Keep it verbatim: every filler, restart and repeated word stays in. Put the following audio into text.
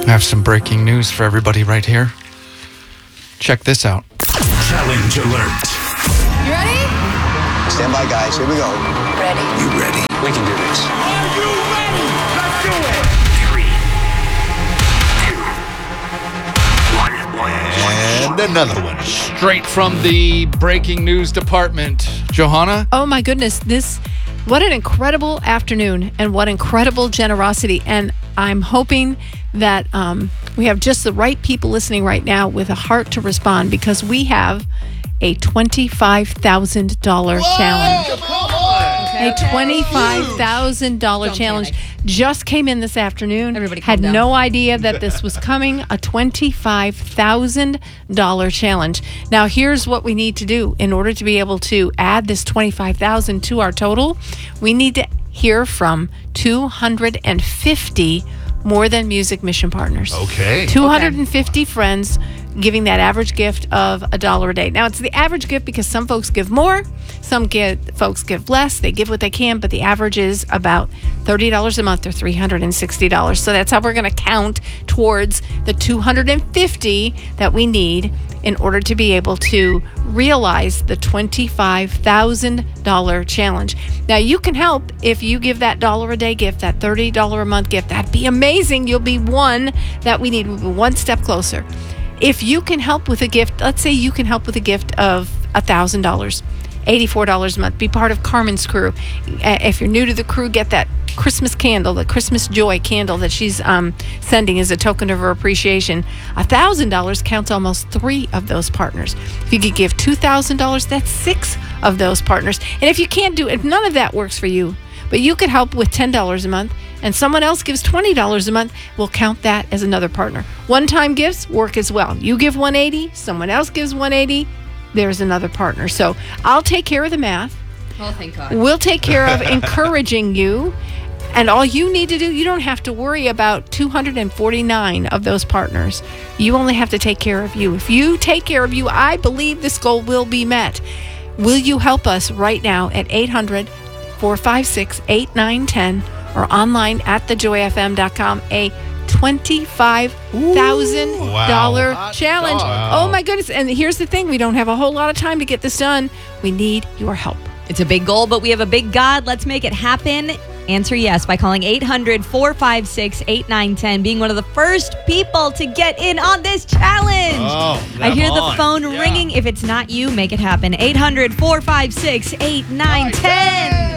have some breaking news for everybody right here. Check this out. Challenge alert. You ready? Stand by, guys. Here we go. Ready. You ready? We can do this. Are you ready? Let's do it. Three, two, one, one. And another one. Straight from the breaking news department. Johanna? Oh my goodness, this, what an incredible afternoon and what incredible generosity. And I'm hoping that um, we have just the right people listening right now with a heart to respond, because we have a twenty-five thousand dollars challenge. A twenty-five thousand dollars challenge just came in this afternoon. Everybody calm had down. no idea that this was coming. A twenty-five thousand dollars challenge. Now, here's what we need to do in order to be able to add this twenty-five thousand dollars to our total. We need to hear from two hundred fifty More Than Music mission partners. Okay. two hundred fifty friends giving that average gift of a dollar a day. Now, it's the average gift because some folks give more, some get, folks give less. They give what they can, but the average is about thirty dollars a month or three hundred sixty dollars. So that's how we're going to count towards the two hundred fifty that we need in order to be able to realize the twenty-five thousand dollars challenge. Now, you can help if you give that dollar a day gift, that thirty dollars a month gift. That'd be amazing. You'll be one that we need. We'll be one step closer. If you can help with a gift, let's say you can help with a gift of one thousand dollars, eighty-four dollars a month. Be part of Carmen's crew. Uh, If you're new to the crew, get that Christmas candle, the Christmas Joy candle that she's um, sending as a token of her appreciation. one thousand dollars counts almost three of those partners. If you could give two thousand dollars, that's six of those partners. And if you can't do, if none of that works for you, but you could help with ten dollars a month, and someone else gives twenty dollars a month, we'll count that as another partner. One-time gifts work as well. You give one hundred eighty dollars, someone else gives one hundred eighty dollars, there's another partner. So I'll take care of the math. Oh, thank God. We'll take care of encouraging you. And all you need to do, you don't have to worry about two hundred forty-nine of those partners. You only have to take care of you. If you take care of you, I believe this goal will be met. Will you help us right now at eight hundred, four five six, eight nine one zero or online at the joy f m dot com? A twenty-five thousand dollars Wow. challenge. Wow. Oh my goodness. And here's the thing. We don't have a whole lot of time to get this done. We need your help. It's a big goal, but we have a big God. Let's make it happen. Answer yes by calling eight hundred, four five six, eight nine one zero, being one of the first people to get in on this challenge. Oh, I hear come the on. phone Yeah. ringing. If it's not you, make it happen. eight hundred, four five six, eight nine one zero.